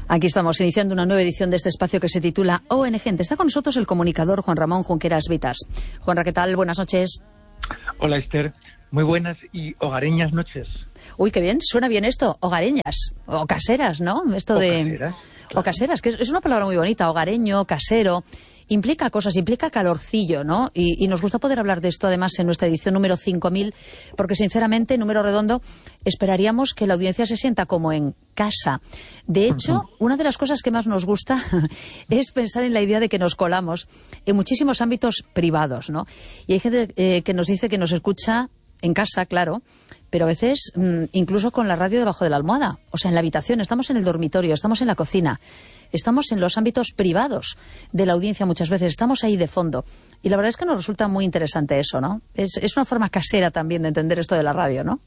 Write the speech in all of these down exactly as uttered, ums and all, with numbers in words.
Aquí estamos iniciando una nueva edición de este espacio que se titula O N Gente. Está con nosotros el comunicador Juan Ramón Junqueras Vitas. Juanra, ¿qué tal? Buenas noches. Hola, Esther. Muy buenas y hogareñas noches. Uy, qué bien, suena bien esto, hogareñas, o caseras, ¿no? Esto o de caseras, claro. O caseras, que es, es una palabra muy bonita, hogareño, casero, implica cosas, implica calorcillo, ¿no? Y, y nos gusta poder hablar de esto además en nuestra edición número cinco mil, porque sinceramente, número redondo, esperaríamos que la audiencia se sienta como en casa. De hecho, una de las cosas que más nos gusta es pensar en la idea de que nos colamos en muchísimos ámbitos privados, ¿no? Y hay gente eh, que nos dice que nos escucha en casa, claro, pero a veces mmm, incluso con la radio debajo de la almohada, o sea, en la habitación, estamos en el dormitorio, estamos en la cocina, estamos en los ámbitos privados de la audiencia muchas veces, estamos ahí de fondo. Y la verdad es que nos resulta muy interesante eso, ¿no? Es, es una forma casera también de entender esto de la radio, ¿no?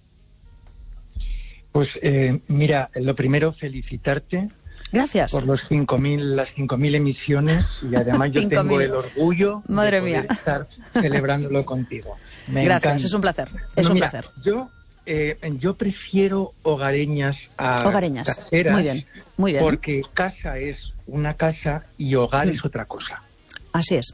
Pues eh, mira, lo primero, felicitarte. Gracias. Por los cinco mil, las cinco mil emisiones, y además yo tengo mil. el orgullo Madre de poder mía. estar celebrándolo contigo. Me Gracias, encanta. es un placer. Es no, un mira, placer. Yo, eh, yo prefiero hogareñas a hogareñas. caseras. Muy bien, muy bien. Porque casa es una casa y hogar mm. es otra cosa. Así es.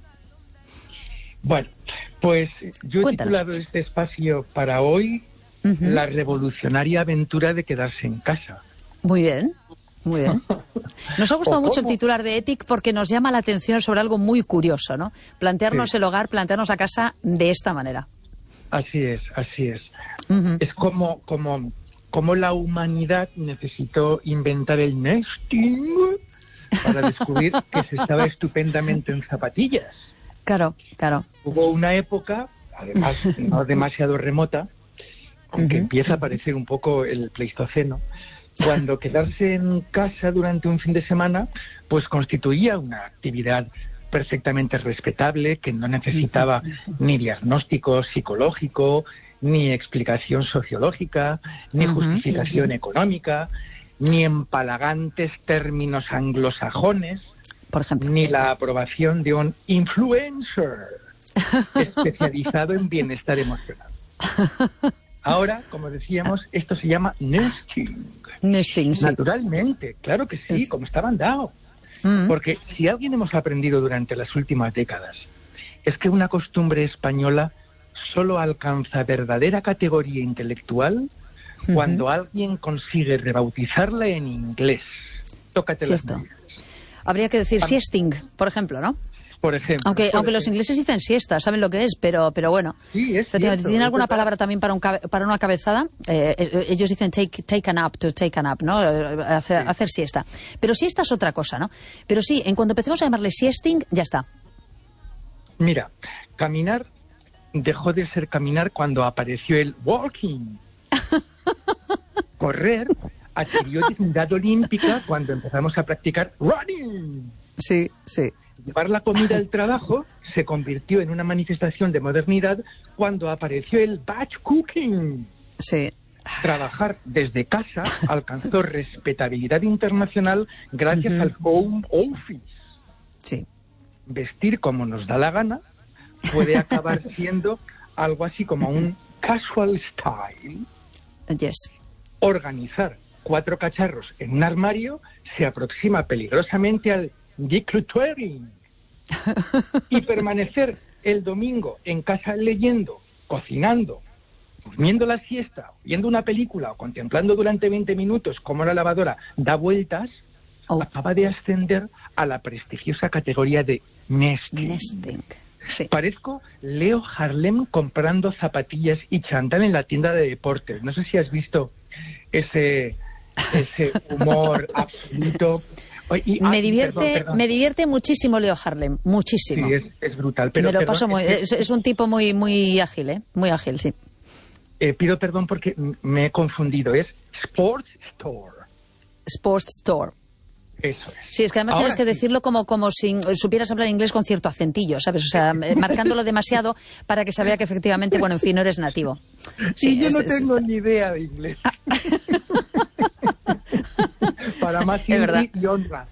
Bueno, pues yo he Cuéntanos. titulado este espacio para hoy uh-huh. La revolucionaria aventura de quedarse en casa. Muy bien. Muy bien. Nos ha gustado mucho el titular de Ethic porque nos llama la atención sobre algo muy curioso, ¿no? Plantearnos sí. el hogar, plantearnos la casa de esta manera. Así es, así es. Uh-huh. Es como, como, como la humanidad necesitó inventar el nesting para descubrir que se estaba estupendamente en zapatillas. Claro, claro. Hubo una época, además no demasiado remota, aunque uh-huh. empieza a parecer un poco el Pleistoceno, cuando quedarse en casa durante un fin de semana pues constituía una actividad perfectamente respetable que no necesitaba ni diagnóstico psicológico, ni explicación sociológica, ni uh-huh. justificación económica, ni empalagantes términos anglosajones, por ejemplo, ni la aprobación de un influencer especializado en bienestar emocional. Ahora, como decíamos, esto se llama nesting. Nesting, sí. Naturalmente, claro que sí, como está mandado. Mm. Porque si alguien hemos aprendido durante las últimas décadas, es que una costumbre española solo alcanza verdadera categoría intelectual uh-huh. cuando alguien consigue rebautizarla en inglés. Tócate Cierto. las medias. Habría que decir siesting, por ejemplo, ¿no? Por ejemplo. Aunque, por aunque ejemplo. Los ingleses dicen siesta, saben lo que es, pero pero bueno. Sí, es ¿Tienen cierto, alguna es palabra también para un para una cabezada? Eh, ellos dicen take, take a nap, to take a nap, ¿no? Hacer, sí. hacer siesta. Pero siesta es otra cosa, ¿no? Pero sí, en cuanto empecemos a llamarle siesting, ya está. Mira, caminar dejó de ser caminar cuando apareció el walking. Correr adquirió dignidad olímpica cuando empezamos a practicar running. Sí, sí. Llevar la comida al trabajo se convirtió en una manifestación de modernidad cuando apareció el batch cooking. Sí. Trabajar desde casa alcanzó respetabilidad internacional gracias uh-huh. al home office. Sí. Vestir como nos da la gana puede acabar siendo algo así como un casual style. Yes. Organizar cuatro cacharros en un armario se aproxima peligrosamente al decluttering. Y permanecer el domingo en casa leyendo, cocinando, durmiendo la siesta, viendo una película o contemplando durante veinte minutos cómo la lavadora da vueltas, oh. acaba de ascender a la prestigiosa categoría de nesting. Nesting. Sí. Parezco Leo Harlem comprando zapatillas y chándal en la tienda de deportes. No sé si has visto ese, ese humor absoluto. Y, me ah, divierte perdón, perdón. me divierte muchísimo Leo Harlem, muchísimo. Sí, es, es brutal. Pero, me lo perdón, paso muy, es, es, es un tipo muy muy ágil, ¿eh? Muy ágil, sí. Eh, pido perdón porque me he confundido. Es Sports Store. Sports Store. Eso es. Sí, es que además Ahora tienes que sí. decirlo como, como si supieras hablar inglés con cierto acentillo, ¿sabes? O sea, marcándolo demasiado para que se vea que efectivamente, bueno, en fin, no eres nativo. Sí, y yo es, no es, tengo es... ni idea de inglés. Para más es y honra.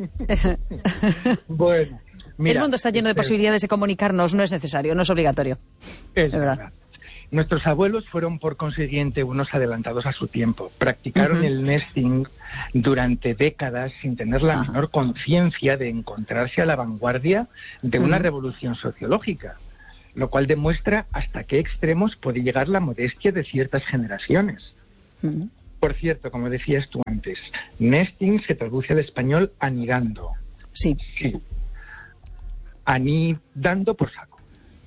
Bueno, mira, el mundo está lleno de posibilidades de comunicarnos, no es necesario, no es obligatorio. Es es verdad. verdad. Nuestros abuelos fueron, por consiguiente, unos adelantados a su tiempo. Practicaron uh-huh. el nesting durante décadas sin tener la uh-huh. menor conciencia de encontrarse a la vanguardia de una uh-huh. revolución sociológica, lo cual demuestra hasta qué extremos puede llegar la modestia de ciertas generaciones. Uh-huh. Por cierto, como decías tú antes, nesting se traduce al español anidando. Sí. Sí. Anidando por saco.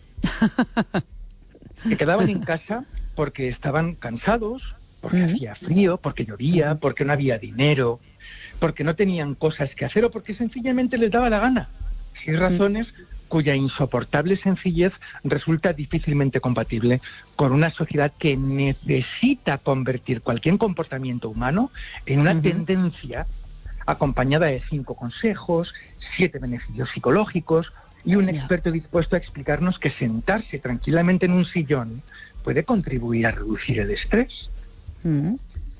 Se quedaban en casa porque estaban cansados, porque uh-huh. hacía frío, porque llovía, porque no había dinero, porque no tenían cosas que hacer o porque sencillamente les daba la gana. Seis razones uh-huh. cuya insoportable sencillez resulta difícilmente compatible con una sociedad que necesita convertir cualquier comportamiento humano en una uh-huh. tendencia acompañada de cinco consejos, siete beneficios psicológicos y un experto dispuesto a explicarnos que sentarse tranquilamente en un sillón puede contribuir a reducir el estrés. Mm.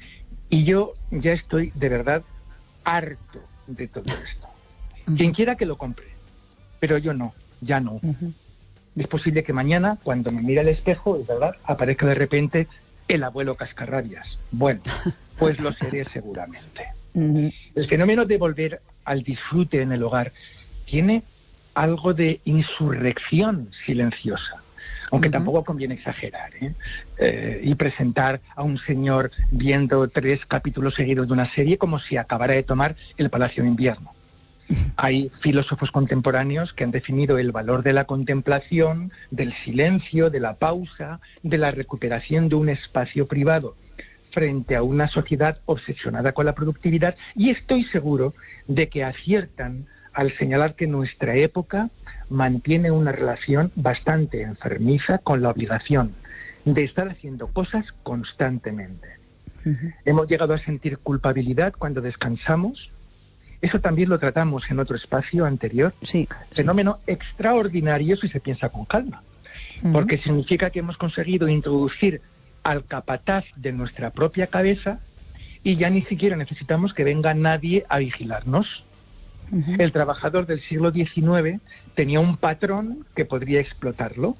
Y yo ya estoy de verdad harto de todo esto. Mm. Quien quiera que lo compre, pero yo no, ya no. Mm-hmm. Es posible que mañana, cuando me mire al espejo, de verdad, aparezca de repente el abuelo cascarrabias. Bueno, pues lo seré seguramente. Mm-hmm. El fenómeno de volver al disfrute en el hogar tiene algo de insurrección silenciosa, aunque uh-huh. tampoco conviene exagerar, ¿eh? Eh, y presentar a un señor viendo tres capítulos seguidos de una serie como si acabara de tomar el Palacio de Invierno. Uh-huh. Hay filósofos contemporáneos que han definido el valor de la contemplación, del silencio, de la pausa, de la recuperación de un espacio privado frente a una sociedad obsesionada con la productividad, y estoy seguro de que aciertan al señalar que nuestra época mantiene una relación bastante enfermiza con la obligación de estar haciendo cosas constantemente. Uh-huh. Hemos llegado a sentir culpabilidad cuando descansamos. Eso también lo tratamos en otro espacio anterior. Sí, Fenómeno sí. extraordinario si se piensa con calma, uh-huh. porque significa que hemos conseguido introducir al capataz de nuestra propia cabeza y ya ni siquiera necesitamos que venga nadie a vigilarnos. Uh-huh. El trabajador del siglo diecinueve tenía un patrón que podría explotarlo.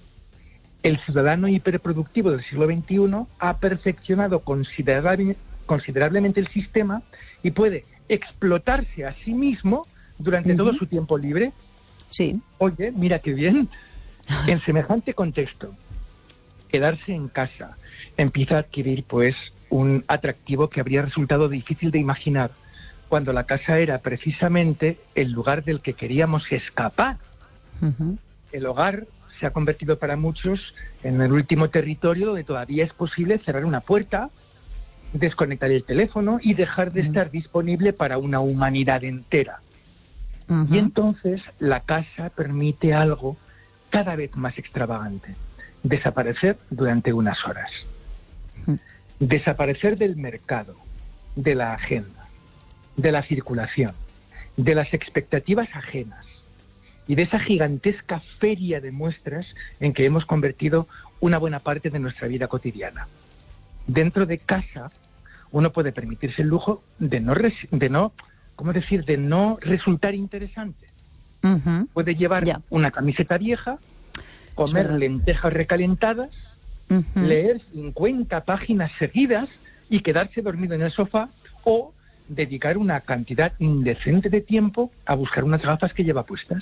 El ciudadano hiperproductivo del siglo veintiuno ha perfeccionado considerable, considerablemente el sistema y puede explotarse a sí mismo durante uh-huh. todo su tiempo libre. Sí. Oye, mira qué bien. En semejante contexto, quedarse en casa empieza a adquirir, pues, un atractivo que habría resultado difícil de imaginar cuando la casa era precisamente el lugar del que queríamos escapar. Uh-huh. El hogar se ha convertido para muchos en el último territorio donde todavía es posible cerrar una puerta, desconectar el teléfono y dejar de uh-huh. estar disponible para una humanidad entera. Uh-huh. Y entonces la casa permite algo cada vez más extravagante: desaparecer durante unas horas. Uh-huh. Desaparecer del mercado, de la agenda, de la circulación, de las expectativas ajenas y de esa gigantesca feria de muestras en que hemos convertido una buena parte de nuestra vida cotidiana. Dentro de casa, uno puede permitirse el lujo de no, res- de no, ¿cómo decir?, de no resultar interesante. Uh-huh. Puede llevar yeah. una camiseta vieja, comer lentejas recalentadas, uh-huh. leer cincuenta páginas seguidas y quedarse dormido en el sofá, o dedicar una cantidad indecente de tiempo a buscar unas gafas que lleva puestas.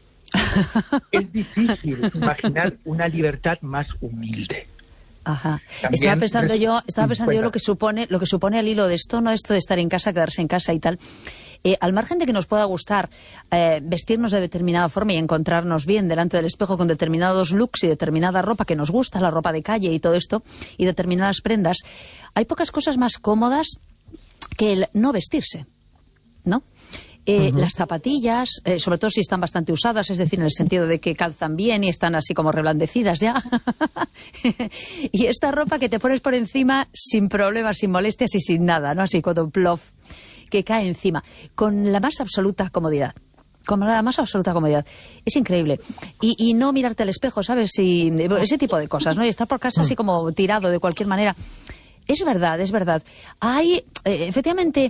Es difícil imaginar una libertad más humilde. Ajá. También estaba pensando yo, estaba pensando yo lo que supone, lo que supone al hilo de esto, no esto de estar en casa, quedarse en casa y tal. Eh, al margen de que nos pueda gustar eh, vestirnos de determinada forma y encontrarnos bien delante del espejo con determinados looks y determinada ropa que nos gusta, la ropa de calle y todo esto, y determinadas prendas, hay pocas cosas más cómodas que el no vestirse, ¿no? Eh, uh-huh. Las zapatillas, eh, sobre todo si están bastante usadas, es decir, en el sentido de que calzan bien y están así como reblandecidas ya. Y esta ropa que te pones por encima sin problemas, sin molestias y sin nada, ¿no? Así como un plof que cae encima, con la más absoluta comodidad. Con la más absoluta comodidad. Es increíble. Y, y no mirarte al espejo, ¿sabes? Y, ese tipo de cosas, ¿no? Y estar por casa así como tirado de cualquier manera. Es verdad, es verdad. Hay, eh, efectivamente,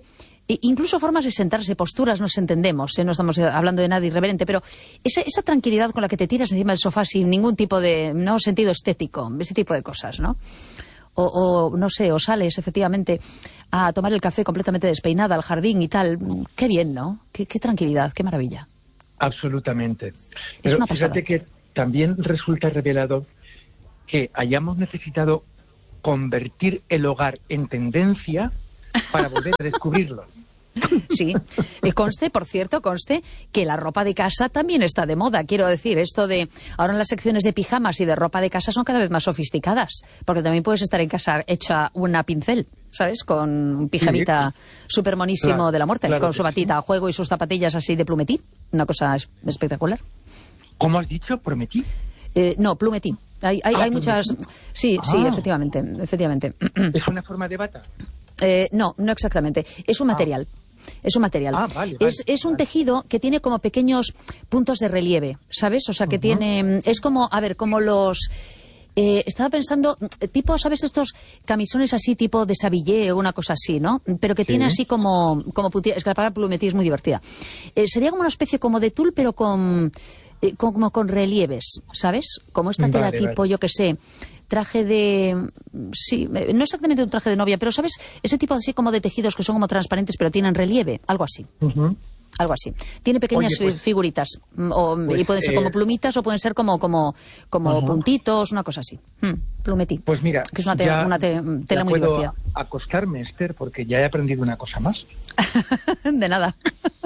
E incluso formas de sentarse, posturas, nos entendemos, ¿eh? No estamos hablando de nada irreverente, pero esa, esa tranquilidad con la que te tiras encima del sofá sin ningún tipo de no sentido estético, ese tipo de cosas, ¿no? O, o no sé, o sales efectivamente a tomar el café completamente despeinada al jardín y tal. Qué bien, ¿no? Qué, qué tranquilidad, qué maravilla. Absolutamente. Es Pero una pasada. fíjate que también resulta revelador que hayamos necesitado convertir el hogar en tendencia para volver a descubrirlo. Sí, y conste, por cierto, conste que la ropa de casa también está de moda. Quiero decir, esto de ahora en las secciones de pijamas y de ropa de casa son cada vez más sofisticadas, porque también puedes estar en casa hecha una pincel, ¿sabes? Con un pijamita sí, súper monísimo claro, de la muerte, claro con su batita sí. a juego y sus zapatillas así de plumetí. Una cosa espectacular. ¿Cómo has dicho? ¿Prometí? Eh, no, plumetí. Hay, hay, ah, hay muchas... Sí, ah. sí, efectivamente, efectivamente. ¿Es una forma de bata? Eh, no, no exactamente. Es un material. Ah. Es un material. Ah, vale, vale, es es un vale. tejido que tiene como pequeños puntos de relieve, ¿sabes? O sea, que uh-huh. tiene... Es como, a ver, como los... Eh, estaba pensando, tipo, ¿sabes? Estos camisones así, tipo de Savillé o una cosa así, ¿no? Pero que sí. tiene así como... como puti- es que la palabra plumetí es muy divertida. Eh, sería como una especie como de tul, pero con... Eh, como con relieves, ¿sabes? Como esta tela vale, tipo, vale. yo que sé... traje de... sí, no exactamente un traje de novia, pero ¿sabes? Ese tipo así como de tejidos que son como transparentes pero tienen relieve, algo así. Uh-huh. Algo así. Tiene pequeñas Oye, pues, figuritas o, pues, y pueden ser eh, como plumitas o pueden ser como como como uh-huh. puntitos, una cosa así. Hmm, plumetí. Pues mira, que es una, te, una te, tela ya muy puedo divertida. Acostarme, Esther, porque ya he aprendido una cosa más. De nada.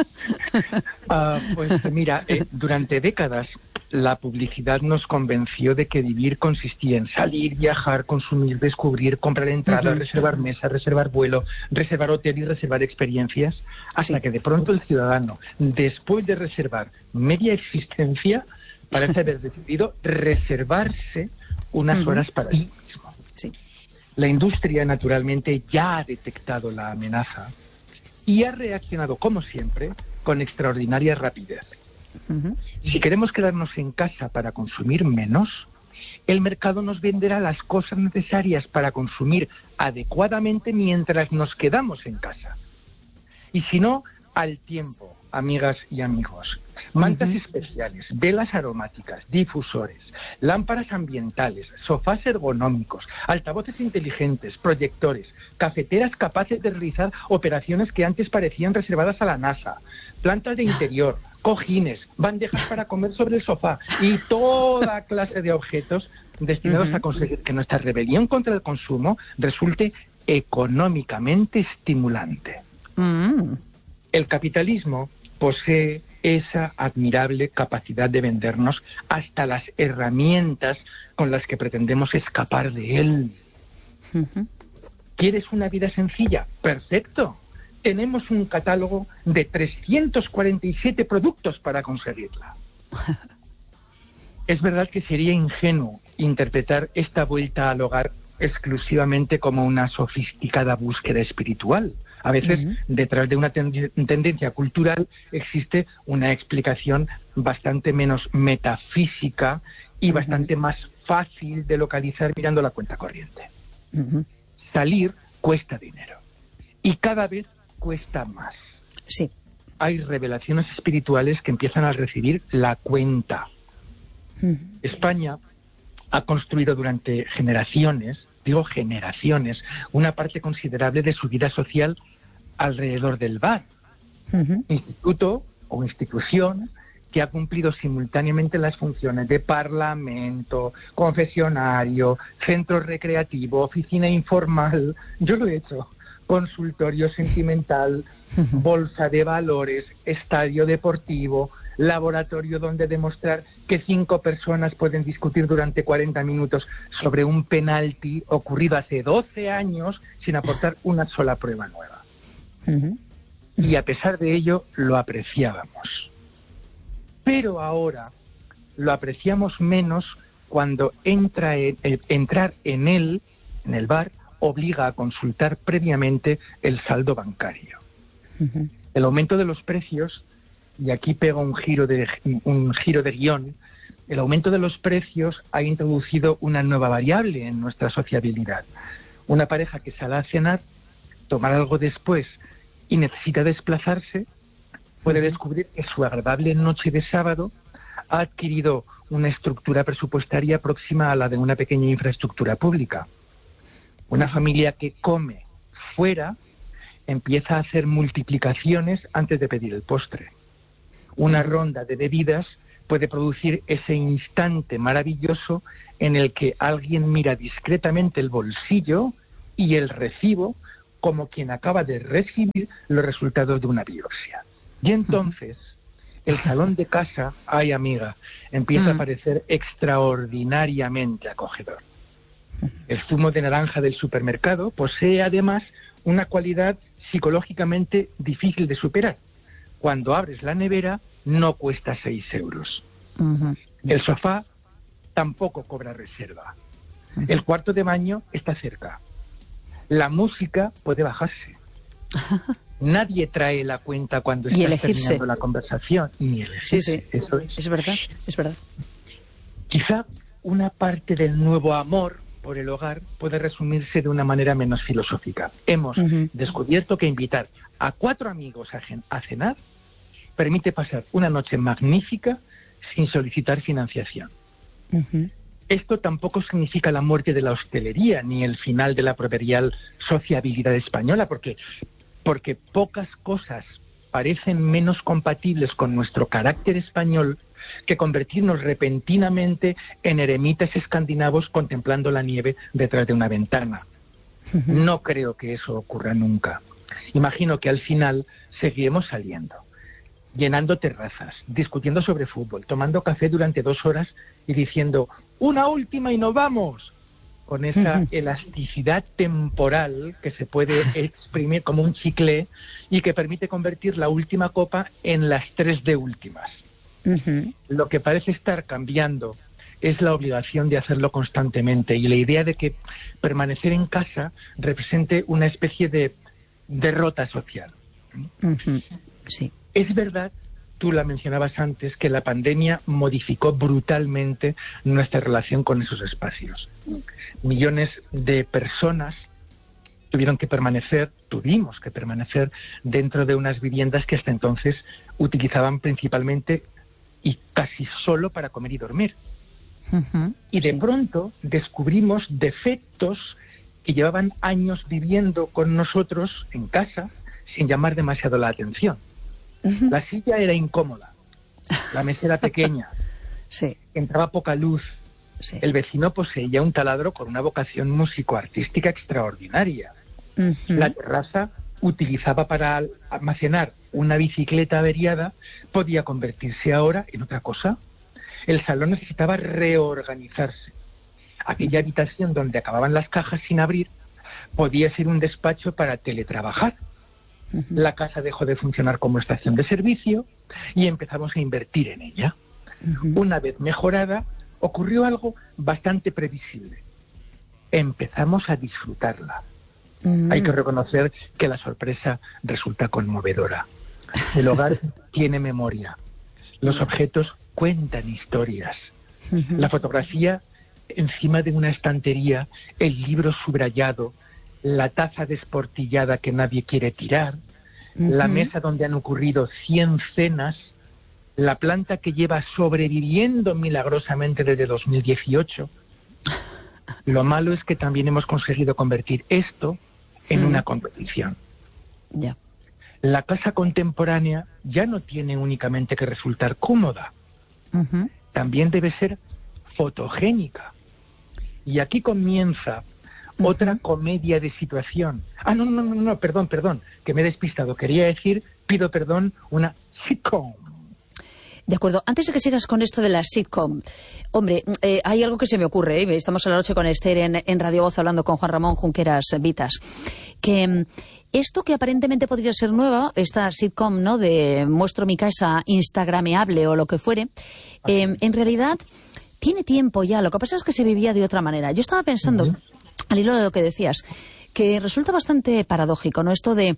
uh, pues mira, eh, durante décadas la publicidad nos convenció de que vivir consistía en salir, viajar, consumir, descubrir, comprar entradas, uh-huh. reservar mesa, reservar vuelo, reservar hotel y reservar experiencias, hasta sí. que de pronto el ciudadano, después de reservar media existencia, parece haber decidido reservarse unas uh-huh. horas para sí mismo. Sí. La industria, naturalmente, ya ha detectado la amenaza y ha reaccionado, como siempre, con extraordinaria rapidez. Uh-huh. Si queremos quedarnos en casa para consumir menos, el mercado nos venderá las cosas necesarias para consumir adecuadamente mientras nos quedamos en casa. Y si no, al tiempo, amigas y amigos. Mantas uh-huh. especiales, velas aromáticas, difusores, lámparas ambientales, sofás ergonómicos, altavoces inteligentes, proyectores, cafeteras capaces de realizar operaciones que antes parecían reservadas a la NASA, plantas de interior, cojines, bandejas para comer sobre el sofá y toda clase de objetos destinados uh-huh. a conseguir que nuestra rebelión contra el consumo resulte económicamente estimulante. Uh-huh. El capitalismo posee esa admirable capacidad de vendernos hasta las herramientas con las que pretendemos escapar de él. Uh-huh. ¿Quieres una vida sencilla? Perfecto. Tenemos un catálogo de trescientos cuarenta y siete productos para conseguirla. Es verdad que sería ingenuo interpretar esta vuelta al hogar exclusivamente como una sofisticada búsqueda espiritual. A veces, uh-huh. detrás de una ten- tendencia cultural existe una explicación bastante menos metafísica y uh-huh. bastante más fácil de localizar mirando la cuenta corriente. Uh-huh. Salir cuesta dinero y cada vez cuesta más. Sí. Hay revelaciones espirituales que empiezan a recibir la cuenta. Uh-huh. España ha construido durante generaciones, digo generaciones, una parte considerable de su vida social alrededor del bar. Uh-huh. Instituto o institución que ha cumplido simultáneamente las funciones de parlamento, confesionario, centro recreativo, oficina informal, yo lo he hecho, consultorio sentimental, uh-huh. bolsa de valores, estadio deportivo, laboratorio donde demostrar que cinco personas pueden discutir durante cuarenta minutos sobre un penalti ocurrido hace doce años sin aportar una sola prueba nueva. Uh-huh. Y a pesar de ello lo apreciábamos. Pero ahora lo apreciamos menos cuando entra en, eh, entrar en él, en el bar, obliga a consultar previamente el saldo bancario. Uh-huh. El aumento de los precios, y aquí pega un giro de un giro de guión, el aumento de los precios ha introducido una nueva variable en nuestra sociabilidad. Una pareja que sale a cenar, tomar algo después y necesita desplazarse, puede descubrir que su agradable noche de sábado ha adquirido una estructura presupuestaria próxima a la de una pequeña infraestructura pública. Una familia que come fuera empieza a hacer multiplicaciones antes de pedir el postre. Una ronda de bebidas puede producir ese instante maravilloso en el que alguien mira discretamente el bolsillo y el recibo como quien acaba de recibir los resultados de una biopsia. Y entonces el salón de casa, ay amiga, empieza a parecer extraordinariamente acogedor. El zumo de naranja del supermercado posee además una cualidad psicológicamente difícil de superar. Cuando abres la nevera no cuesta seis euros. Uh-huh. El sofá tampoco cobra reserva. Uh-huh. El cuarto de baño está cerca. La música puede bajarse. Nadie trae la cuenta cuando estás terminando la conversación. Ni elegirse. Sí, sí. Eso es. Es verdad, es verdad. Quizá una parte del nuevo amor por el hogar puede resumirse de una manera menos filosófica. Hemos uh-huh. descubierto que invitar a cuatro amigos a, a cenar permite pasar una noche magnífica sin solicitar financiación. Uh-huh. Esto tampoco significa la muerte de la hostelería ni el final de la proverbial sociabilidad española, porque, porque pocas cosas parecen menos compatibles con nuestro carácter español que convertirnos repentinamente en eremitas escandinavos contemplando la nieve detrás de una ventana. Uh-huh. No creo que eso ocurra nunca. Imagino que al final seguiremos saliendo, llenando terrazas, discutiendo sobre fútbol, tomando café durante dos horas y diciendo ¡una última y nos vamos! Con esa uh-huh. elasticidad temporal que se puede exprimir como un chicle y que permite convertir la última copa en las tres de últimas. Uh-huh. Lo que parece estar cambiando es la obligación de hacerlo constantemente y la idea de que permanecer en casa represente una especie de derrota social. Uh-huh. Sí. Es verdad, tú la mencionabas antes, que la pandemia modificó brutalmente nuestra relación con esos espacios. Millones de personas tuvieron que permanecer, tuvimos que permanecer dentro de unas viviendas que hasta entonces utilizaban principalmente y casi solo para comer y dormir. Uh-huh, y de sí. pronto descubrimos defectos que llevaban años viviendo con nosotros en casa sin llamar demasiado la atención. Uh-huh. La silla era incómoda, la mesa era pequeña, sí. entraba poca luz, sí. el vecino poseía un taladro con una vocación músico-artística extraordinaria. Uh-huh. La terraza utilizaba para almacenar una bicicleta averiada, podía convertirse ahora en otra cosa. El salón necesitaba reorganizarse. Aquella habitación donde acababan las cajas sin abrir podía ser un despacho para teletrabajar. Uh-huh. La casa dejó de funcionar como estación de servicio y empezamos a invertir en ella. Uh-huh. Una vez mejorada, ocurrió algo bastante previsible. Empezamos a disfrutarla. Uh-huh. Hay que reconocer que la sorpresa resulta conmovedora. El hogar tiene memoria. Los objetos cuentan historias. Uh-huh. La fotografía encima de una estantería, el libro subrayado, la taza desportillada que nadie quiere tirar, uh-huh. la mesa donde han ocurrido cien cenas, la planta que lleva sobreviviendo milagrosamente desde dos mil dieciocho. Lo malo es que también hemos conseguido convertir esto en uh-huh. una competición. Yeah. La casa contemporánea ya no tiene únicamente que resultar cómoda, uh-huh. también debe ser fotogénica. Y aquí comienza uh-huh. otra comedia de situación. Ah, no, no, no, no, perdón, perdón, que me he despistado. Quería decir, pido perdón, una sitcom. De acuerdo. Antes de que sigas con esto de la sitcom, hombre, eh, hay algo que se me ocurre, ¿eh? Estamos a la noche con Esther en, en Radio Voz hablando con Juan Ramón Junqueras Vitas, que esto que aparentemente podría ser nueva, esta sitcom, ¿no?, de muestro mi casa instagrameable o lo que fuere, eh, en realidad tiene tiempo ya. Lo que pasa es que se vivía de otra manera. Yo estaba pensando, uh-huh. al hilo de lo que decías, que resulta bastante paradójico, ¿no?, esto de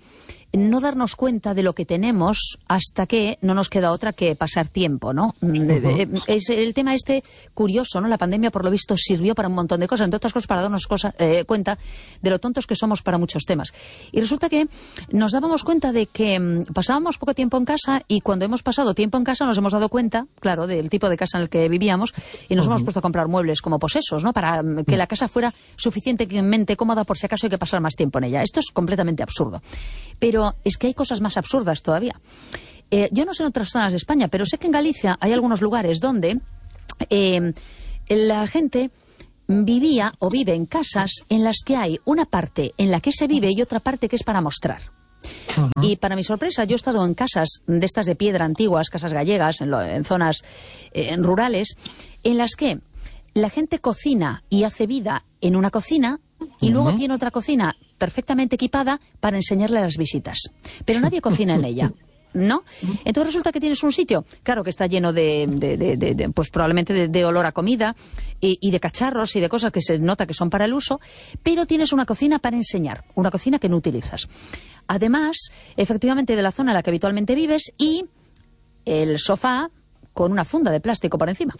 no darnos cuenta de lo que tenemos hasta que no nos queda otra que pasar tiempo, ¿no? Uh-huh. Es el tema este curioso, ¿no? La pandemia, por lo visto, sirvió para un montón de cosas, entre otras cosas para darnos cosa, eh, cuenta de lo tontos que somos para muchos temas. Y resulta que nos dábamos cuenta de que mmm, pasábamos poco tiempo en casa, y cuando hemos pasado tiempo en casa nos hemos dado cuenta, claro, del tipo de casa en el que vivíamos, y nos uh-huh. hemos puesto a comprar muebles como posesos, ¿no? Para um, que la casa fuera suficientemente cómoda por si acaso hay que pasar más tiempo en ella. Esto es completamente absurdo. Pero es que hay cosas más absurdas todavía. Eh, yo no sé en otras zonas de España, pero sé que en Galicia hay algunos lugares donde eh, la gente vivía o vive en casas en las que hay una parte en la que se vive y otra parte que es para mostrar. Uh-huh. Y para mi sorpresa, yo he estado en casas de estas de piedra antiguas, casas gallegas, en, lo, en zonas eh, en rurales, en las que la gente cocina y hace vida en una cocina y uh-huh. luego tiene otra cocina perfectamente equipada para enseñarle a las visitas. Pero nadie cocina en ella, ¿no? Entonces resulta que tienes un sitio, claro, que está lleno de, de, de, de, de pues probablemente de, de olor a comida y, y de cacharros y de cosas que se nota que son para el uso, pero tienes una cocina para enseñar, una cocina que no utilizas. Además, efectivamente, de la zona en la que habitualmente vives, y el sofá con una funda de plástico por encima.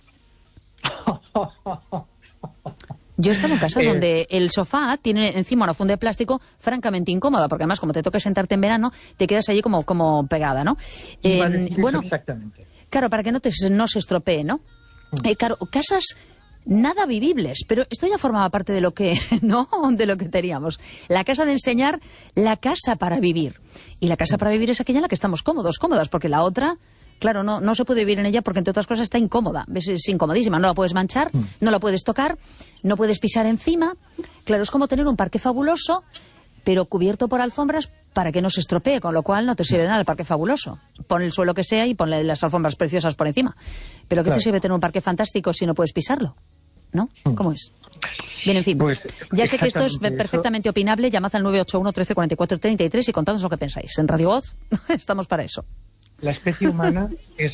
Yo he estado en casas eh, donde el sofá tiene encima una funda de plástico francamente incómoda, porque además, como te toque sentarte en verano, te quedas allí como, como pegada, ¿no? Eh, bueno, exactamente. Claro, para que no, te, no se estropee, ¿no? Mm. Eh, claro, casas nada vivibles, pero esto ya formaba parte de lo que, ¿no? De lo que teníamos. La casa de enseñar, la casa para vivir. Y la casa para vivir es aquella en la que estamos cómodos, cómodas, porque la otra... Claro, no, no se puede vivir en ella porque, entre otras cosas, está incómoda. Es, es incomodísima. No la puedes manchar, mm. no la puedes tocar, no puedes pisar encima. Claro, es como tener un parque fabuloso, pero cubierto por alfombras para que no se estropee, con lo cual no te sirve nada el parque fabuloso. Pon el suelo que sea y ponle las alfombras preciosas por encima. Pero ¿qué claro. te sirve tener un parque fantástico si no puedes pisarlo? ¿No? Mm. ¿Cómo es? Bien, en fin. Pues, ya sé que esto es perfectamente eso. Opinable. Llamad al nueve ocho uno, trece, cuarenta y cuatro, treinta y tres y contadnos lo que pensáis. En Radio Voz estamos para eso. La especie humana es,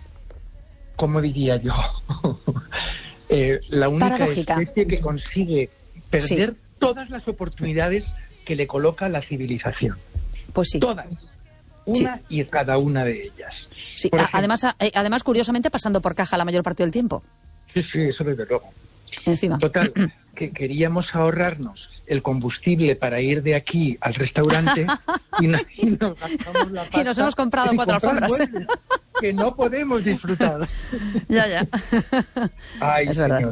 ¿cómo diría yo? eh, la única especie que consigue perder sí. todas las oportunidades que le coloca la civilización. Pues sí. Todas. Una sí. y cada una de ellas. Sí. Ejemplo, además, además, curiosamente, pasando por caja la mayor parte del tiempo. Sí, sí, eso desde luego. Encima. Total, que queríamos ahorrarnos el combustible para ir de aquí al restaurante y, no, y nos gastamos la pasta y nos hemos comprado cuatro alfombras que no podemos disfrutar. Ya, ya. Ay, es señor.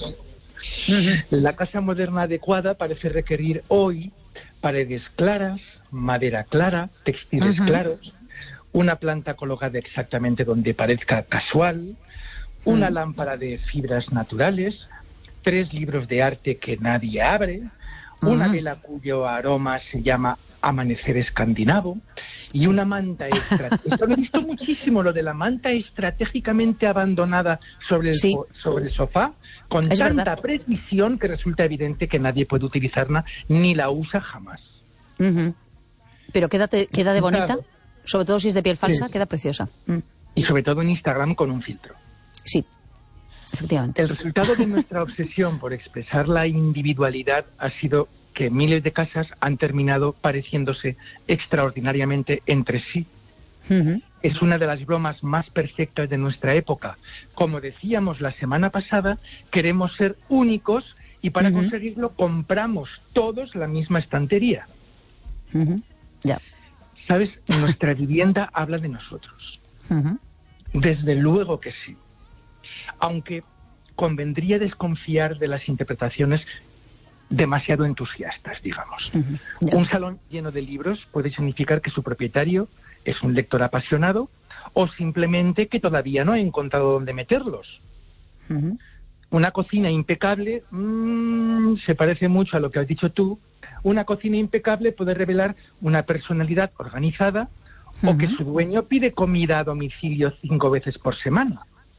La casa moderna adecuada parece requerir hoy paredes claras, madera clara, textiles uh-huh. claros, una planta colocada exactamente donde parezca casual, una uh-huh. lámpara de fibras naturales, tres libros de arte que nadie abre, uh-huh. una vela cuyo aroma se llama amanecer escandinavo y una manta estratégica. Esto lo he visto muchísimo, lo de la manta estratégicamente abandonada sobre el, sí. sobre el sofá, con es tanta verdad. precisión que resulta evidente que nadie puede utilizarla ni la usa jamás. Uh-huh. Pero queda, queda de bonita, claro. sobre todo si es de piel falsa, sí. queda preciosa. Mm. Y sobre todo en Instagram con un filtro. Sí. Efectivamente. El resultado de nuestra obsesión por expresar la individualidad ha sido que miles de casas han terminado pareciéndose extraordinariamente entre sí. Uh-huh. Es una de las bromas más perfectas de nuestra época. Como decíamos la semana pasada, queremos ser únicos y para uh-huh. conseguirlo compramos todos la misma estantería. Uh-huh. Ya. ¿Sabes? Nuestra vivienda habla de nosotros. Uh-huh. Desde luego que sí. Aunque convendría desconfiar de las interpretaciones demasiado entusiastas, digamos. Uh-huh. Yeah. Un salón lleno de libros puede significar que su propietario es un lector apasionado o simplemente que todavía no ha encontrado dónde meterlos. Uh-huh. Una cocina impecable mmm, se parece mucho a lo que has dicho tú. Una cocina impecable puede revelar una personalidad organizada uh-huh. o que su dueño pide comida a domicilio cinco veces por semana.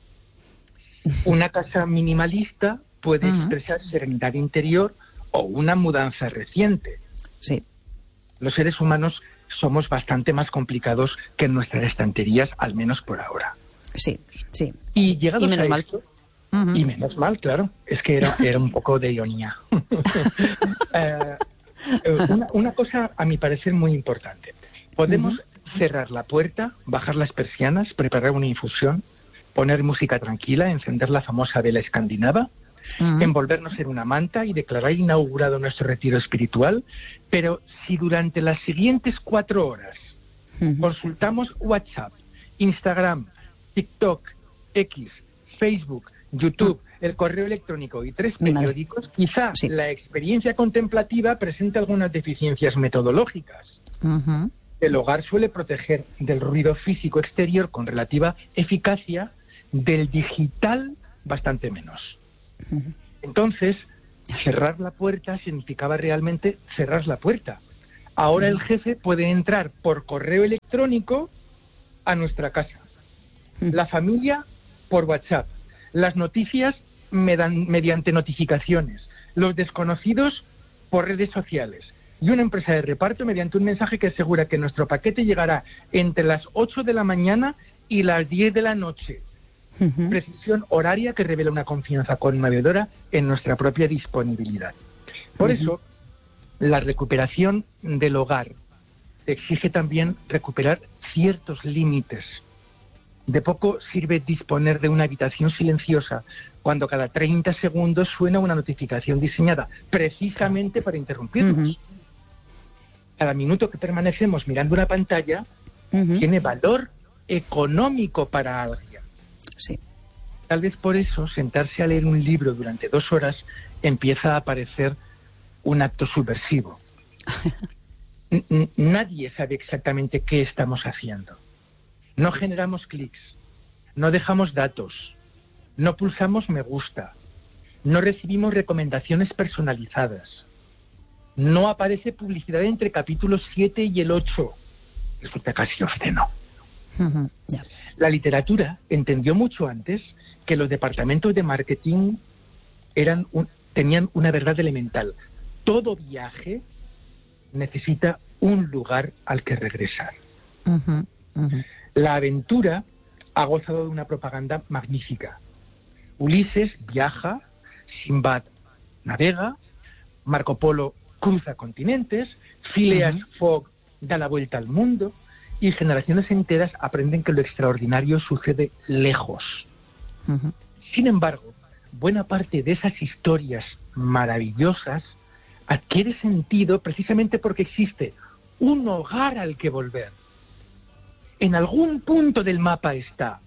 Una casa minimalista puede uh-huh. expresar serenidad interior o una mudanza reciente. Sí. Los seres humanos somos bastante más complicados que en nuestras estanterías, al menos por ahora. Sí, sí. Y llegados y menos a mal. esto, uh-huh. y menos mal, claro, es que era, era un poco de ironía. eh, una, una cosa, a mi parecer, muy importante. Podemos Uh-huh. cerrar la puerta, bajar las persianas, preparar una infusión, poner música tranquila, encender la famosa vela escandinava, uh-huh. envolvernos en una manta y declarar inaugurado nuestro retiro espiritual. Pero si durante las siguientes cuatro horas uh-huh. consultamos WhatsApp, Instagram, TikTok, X, Facebook, YouTube, el correo electrónico y tres periódicos, quizá sí. la experiencia contemplativa presente algunas deficiencias metodológicas. Uh-huh. El hogar suele proteger del ruido físico exterior con relativa eficacia, del digital bastante menos. Uh-huh. Entonces, cerrar la puerta significaba realmente cerrar la puerta. Ahora uh-huh. el jefe puede entrar por correo electrónico a nuestra casa. Uh-huh. La familia por WhatsApp. Las noticias medan, mediante notificaciones. Los desconocidos por redes sociales. Y una empresa de reparto mediante un mensaje que asegura que nuestro paquete llegará entre las ocho de la mañana y las diez de la noche. Uh-huh. Precisión horaria que revela una confianza conmovedora en nuestra propia disponibilidad. Por uh-huh. eso, la recuperación del hogar exige también recuperar ciertos límites. De poco sirve disponer de una habitación silenciosa cuando cada treinta segundos suena una notificación diseñada precisamente para interrumpirnos. Uh-huh. Cada minuto que permanecemos mirando una pantalla uh-huh. tiene valor económico para alguien. Sí. Tal vez por eso sentarse a leer un libro durante dos horas empieza a parecer un acto subversivo. N- nadie sabe exactamente qué estamos haciendo. No generamos clics, no dejamos datos, no pulsamos me gusta, no recibimos recomendaciones personalizadas, no aparece publicidad entre capítulos siete y el ocho. Resulta casi obsceno. Uh-huh. Yeah. La literatura entendió mucho antes que los departamentos de marketing eran un, tenían una verdad elemental. Todo viaje necesita un lugar al que regresar. Uh-huh. Uh-huh. La aventura ha gozado de una propaganda magnífica. Ulises viaja, Sinbad navega, Marco Polo cruza continentes, Phileas uh-huh. Fogg da la vuelta al mundo y generaciones enteras aprenden que lo extraordinario sucede lejos. Uh-huh. Sin embargo, buena parte de esas historias maravillosas adquiere sentido precisamente porque existe un hogar al que volver. En algún punto del mapa está.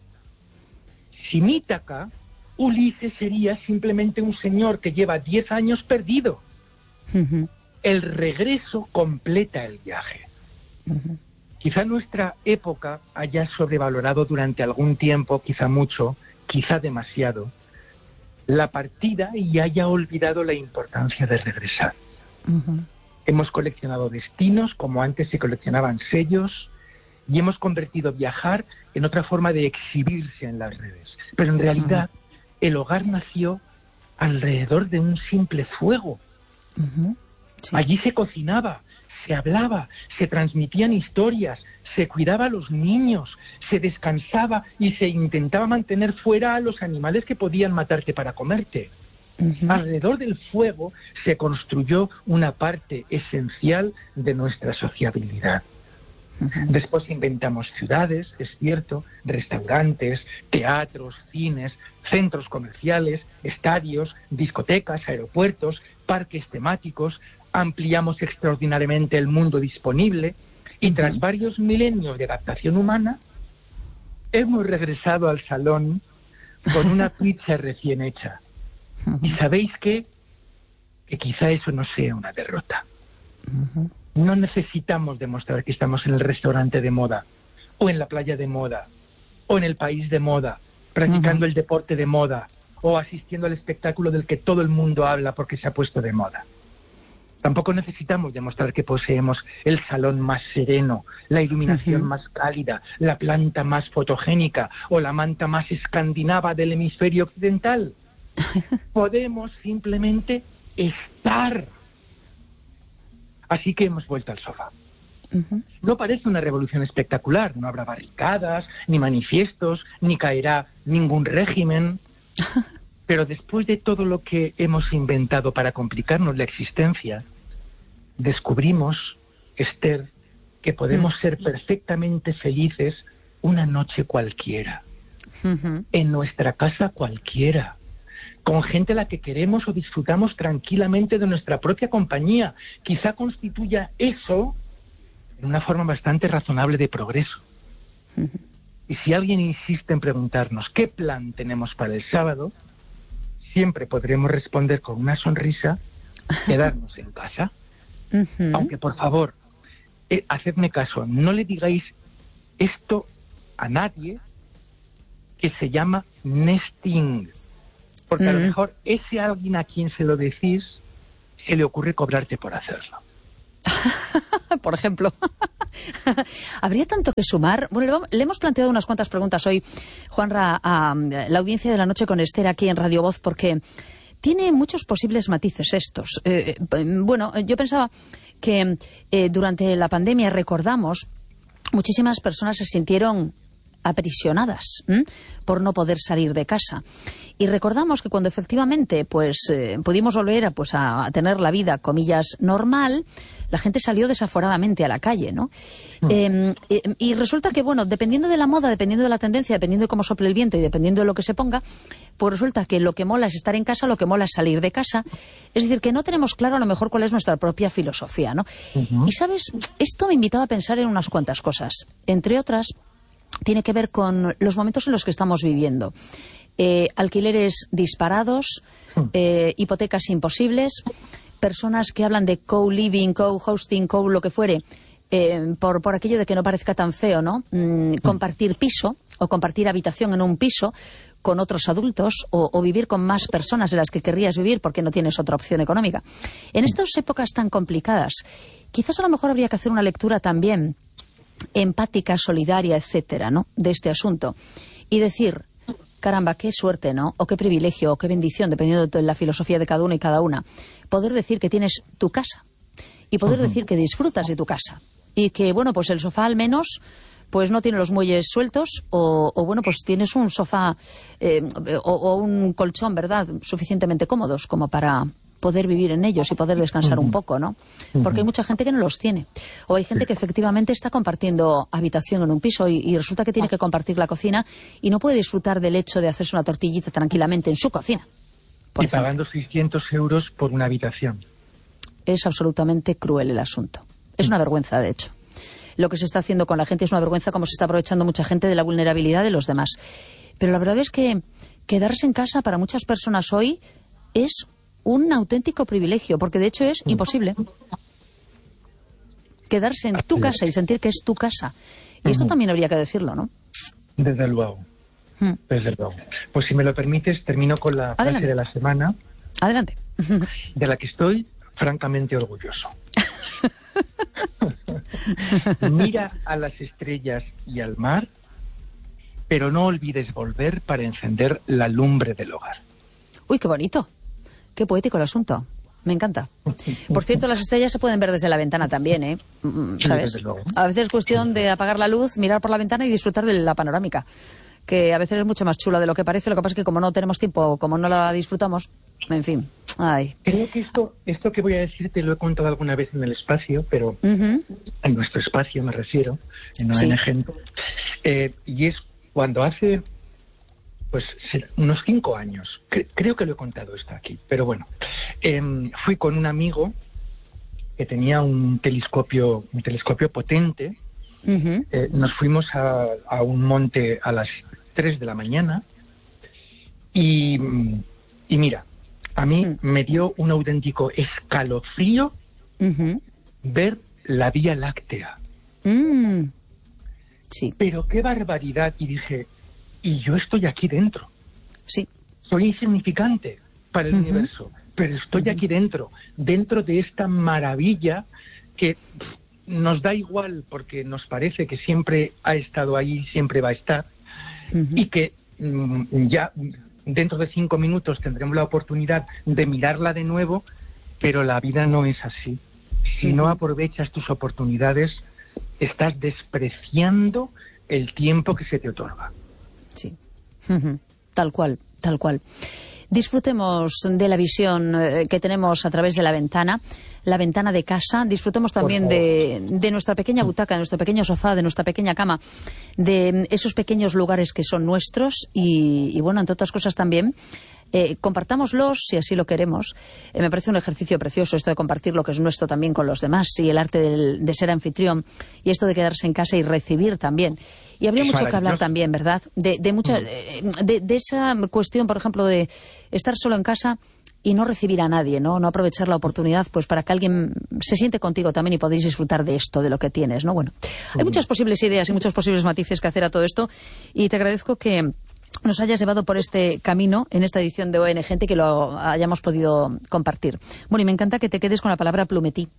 Sin Ítaca, Ulises sería simplemente un señor que lleva diez años perdido. Uh-huh. El regreso completa el viaje. Uh-huh. Quizá nuestra época haya sobrevalorado durante algún tiempo, quizá mucho, quizá demasiado, la partida y haya olvidado la importancia de regresar. Uh-huh. Hemos coleccionado destinos como antes se coleccionaban sellos, y hemos convertido viajar en otra forma de exhibirse en las redes. Pero en realidad, uh-huh. el hogar nació alrededor de un simple fuego. Uh-huh. Sí. Allí se cocinaba, se hablaba, se transmitían historias, se cuidaba a los niños, se descansaba y se intentaba mantener fuera a los animales que podían matarte para comerte. Uh-huh. Alrededor del fuego se construyó una parte esencial de nuestra sociabilidad. Después inventamos ciudades, es cierto, restaurantes, teatros, cines, centros comerciales, estadios, discotecas, aeropuertos, parques temáticos, ampliamos extraordinariamente el mundo disponible y tras uh-huh. varios milenios de adaptación humana, hemos regresado al salón con una pizza recién hecha. Uh-huh. ¿Y sabéis qué? Que quizá eso no sea una derrota. Uh-huh. No necesitamos demostrar que estamos en el restaurante de moda, o en la playa de moda, o en el país de moda, practicando uh-huh. el deporte de moda, o asistiendo al espectáculo del que todo el mundo habla porque se ha puesto de moda. Tampoco necesitamos demostrar que poseemos el salón más sereno, la iluminación uh-huh. más cálida, la planta más fotogénica, o la manta más escandinava del hemisferio occidental. Podemos simplemente estar. Así que hemos vuelto al sofá. Uh-huh. No parece una revolución espectacular, no habrá barricadas, ni manifiestos, ni caerá ningún régimen. Pero después de todo lo que hemos inventado para complicarnos la existencia, descubrimos, Esther, que podemos ser perfectamente felices una noche cualquiera, uh-huh. en nuestra casa cualquiera, con gente a la que queremos o disfrutamos tranquilamente de nuestra propia compañía. Quizá constituya eso una forma bastante razonable de progreso. Uh-huh. Y si alguien insiste en preguntarnos qué plan tenemos para el sábado, siempre podremos responder con una sonrisa: quedarnos en casa. Uh-huh. Aunque, por favor, eh, hacedme caso, no le digáis esto a nadie que se llama nesting, porque uh-huh. a lo mejor ese alguien a quien se lo decís se le ocurre cobrarte por hacerlo. Por ejemplo. ¿Habría tanto que sumar? Bueno, le hemos planteado unas cuantas preguntas hoy, Juanra, a la audiencia de La Noche con Esther aquí en Radio Voz, porque tiene muchos posibles matices estos. Eh, bueno, yo pensaba que eh, durante la pandemia, recordamos, muchísimas personas se sintieron aprisionadas ¿m? por no poder salir de casa. Y recordamos que cuando efectivamente pues eh, pudimos volver a, pues, a, a tener la vida, comillas, normal, la gente salió desaforadamente a la calle, ¿no? Mm. Eh, eh, y resulta que, bueno, dependiendo de la moda, dependiendo de la tendencia, dependiendo de cómo sople el viento y dependiendo de lo que se ponga, pues resulta que lo que mola es estar en casa, lo que mola es salir de casa. Es decir, que no tenemos claro a lo mejor cuál es nuestra propia filosofía, ¿no? Uh-huh. Y, ¿sabes? Esto me invitaba a pensar en unas cuantas cosas. Entre otras, tiene que ver con los momentos en los que estamos viviendo. Eh, alquileres disparados, eh, hipotecas imposibles, personas que hablan de co-living, co-hosting, co lo que fuere, eh, por, por aquello de que no parezca tan feo, ¿no? Mm, compartir piso o compartir habitación en un piso con otros adultos o, o vivir con más personas de las que querrías vivir porque no tienes otra opción económica. En estas épocas tan complicadas, quizás a lo mejor habría que hacer una lectura también empática, solidaria, etcétera, ¿no? de este asunto. Y decir, caramba, qué suerte, ¿no? O qué privilegio, o qué bendición, dependiendo de la filosofía de cada uno y cada una, poder decir que tienes tu casa y poder uh-huh. decir que disfrutas de tu casa y que, bueno, pues el sofá al menos pues no tiene los muelles sueltos o, o bueno, pues tienes un sofá eh, o, o un colchón, ¿verdad?, suficientemente cómodos como para poder vivir en ellos y poder descansar uh-huh. un poco, ¿no? Porque hay mucha gente que no los tiene. O hay gente que efectivamente está compartiendo habitación en un piso y, y resulta que tiene que compartir la cocina y no puede disfrutar del hecho de hacerse una tortillita tranquilamente en su cocina. Y ejemplo. Pagando seiscientos euros por una habitación. Es absolutamente cruel el asunto. Es una vergüenza, de hecho. Lo que se está haciendo con la gente es una vergüenza, como se está aprovechando mucha gente de la vulnerabilidad de los demás. Pero la verdad es que quedarse en casa para muchas personas hoy es un auténtico privilegio, porque de hecho es imposible quedarse en tu casa y sentir que es tu casa. Y esto también habría que decirlo, ¿no? Desde luego. Hmm. Desde luego. Pues si me lo permites, termino con la frase Adelante. de la semana. Adelante. De la que estoy francamente orgulloso. Mira a las estrellas y al mar, pero no olvides volver para encender la lumbre del hogar. Uy, qué bonito. Qué poético el asunto. Me encanta. Por cierto, las estrellas se pueden ver desde la ventana también, ¿eh? ¿Sabes? A veces es cuestión de apagar la luz, mirar por la ventana y disfrutar de la panorámica, que a veces es mucho más chula de lo que parece. Lo que pasa es que como no tenemos tiempo, como no la disfrutamos, en fin. Ay. Creo que esto, esto que voy a decir te lo he contado alguna vez en el espacio, pero uh-huh. en nuestro espacio me refiero, en sí. un ejemplo. Eh, y es cuando hace... pues unos cinco años, Cre- creo que lo he contado esto aquí, pero bueno, eh, fui con un amigo que tenía un telescopio, un telescopio potente, uh-huh. eh, nos fuimos a, a un monte a las tres de la mañana y, y mira, a mí uh-huh. me dio un auténtico escalofrío uh-huh. ver la Vía Láctea. Uh-huh. Sí. Pero qué barbaridad, y dije... y yo estoy aquí dentro. Sí. Soy insignificante para el uh-huh. universo, pero estoy uh-huh. aquí dentro, dentro de esta maravilla que nos da igual porque nos parece que siempre ha estado ahí, siempre va a estar, uh-huh. y que mm, ya dentro de cinco minutos tendremos la oportunidad de mirarla de nuevo, pero la vida no es así. Si uh-huh. no aprovechas tus oportunidades, estás despreciando el tiempo que se te otorga. Sí, uh-huh. tal cual, tal cual. disfrutemos de la visión eh, que tenemos a través de la ventana, la ventana de casa, disfrutemos también de, de nuestra pequeña butaca, de nuestro pequeño sofá, de nuestra pequeña cama, de esos pequeños lugares que son nuestros y, y bueno, entre otras cosas también, Eh, compartámoslos si así lo queremos. Eh, me parece un ejercicio precioso esto de compartir lo que es nuestro también con los demás y el arte del, de ser anfitrión y esto de quedarse en casa y recibir también. Y habría mucho que hablar también, ¿verdad? De, de, mucha, de, de esa cuestión, por ejemplo, de estar solo en casa y no recibir a nadie, ¿no? No aprovechar la oportunidad pues para que alguien se siente contigo también y podéis disfrutar de esto, de lo que tienes, ¿no? Bueno, hay muchas posibles ideas y muchos posibles matices que hacer a todo esto y te agradezco que nos hayas llevado por este camino en esta edición de O N Gente, que lo hayamos podido compartir. Bueno, y me encanta que te quedes con la palabra plumetí.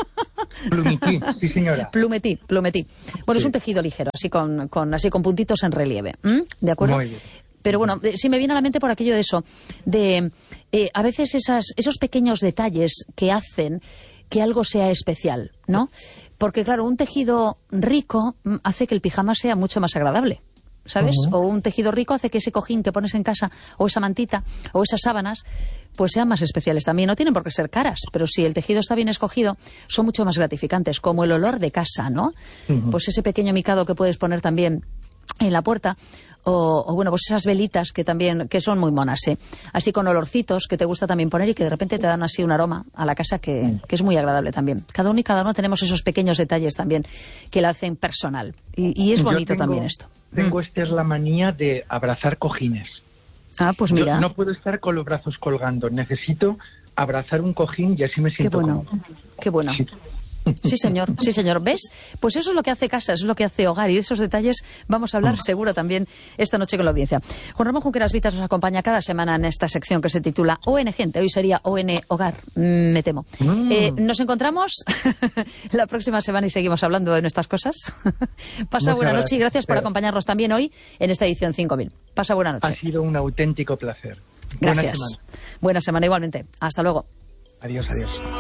Plumetí, sí señora. Plumetí, plumetí. Bueno, sí. Es un tejido ligero, así con, con, así con puntitos en relieve. ¿Mm? ¿De acuerdo? Muy bien. Pero bueno, sí me viene a la mente por aquello de eso, de eh, a veces esas, esos pequeños detalles que hacen que algo sea especial, ¿no? Porque claro, un tejido rico hace que el pijama sea mucho más agradable, ¿sabes? Uh-huh. O un tejido rico hace que ese cojín que pones en casa, o esa mantita, o esas sábanas, pues sean más especiales también. No tienen por qué ser caras, pero si el tejido está bien escogido, son mucho más gratificantes, como el olor de casa, ¿no? Uh-huh. Pues ese pequeño micado que puedes poner también en la puerta, o, o bueno, pues esas velitas que también, que son muy monas, ¿eh? Así con olorcitos que te gusta también poner y que de repente te dan así un aroma a la casa que, que es muy agradable también. Cada uno y cada uno tenemos esos pequeños detalles también que la hacen personal. Y, y es bonito tengo, también esto. Tengo mm. esta es la manía de abrazar cojines. Ah, pues mira. Yo no puedo estar con los brazos colgando. Necesito abrazar un cojín y así me siento Qué bueno, cómodo. Qué bueno. Sí. Sí, señor, sí, señor. ¿Ves? Pues eso es lo que hace casa, eso es lo que hace hogar y de esos detalles vamos a hablar oh. seguro también esta noche con la audiencia. Juan Ramón Junqueras Vitas nos acompaña cada semana en esta sección que se titula O N Gente. Hoy sería O N Hogar, me temo. Mm. Eh, nos encontramos la próxima semana y seguimos hablando de nuestras cosas. Pasa Muchas buena noche y gracias por acompañarnos también hoy en esta edición cinco mil. Pasa buena noche. Ha sido un auténtico placer. Gracias. Buena semana. Buena semana igualmente. Hasta luego. Adiós, adiós.